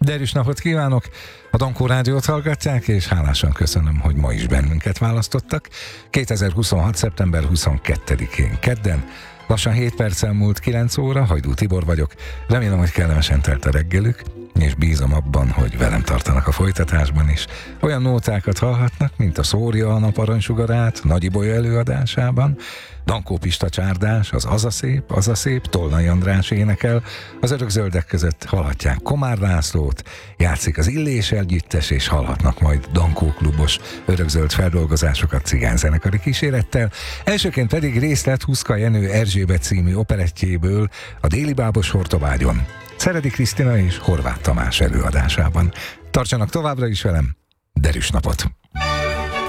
Derűs napot kívánok! A Dankó Rádiót hallgatják, és hálásan köszönöm, hogy ma is bennünket választottak. 2026. szeptember 22-én kedden, lassan 7 perccel múlt 9 óra, Hajdú Tibor vagyok. Remélem, hogy kellemesen telt a reggelük, és bízom abban, hogy velem tartanak a folytatásban is. Olyan nótákat hallhatnak, mint a Szórja a nap aranysugarát Nagy Ibolya előadásában, Dankó Pista csárdás, az a szép, Tolnai András énekel, az Örökzöldek között hallhatják Komár Lászlót, játszik az Illés együttes, és hallhatnak majd Dankó klubos örökzöld feldolgozásokat cigányzenekari kísérettel. Elsőként pedig részlet Huszka Jenő Erzsébet című operettjéből, a Déli Bábos Hortobágyon, Szeredi Krisztina és Horváth Tamás előadásában. Tartsanak továbbra is velem, derűs napot!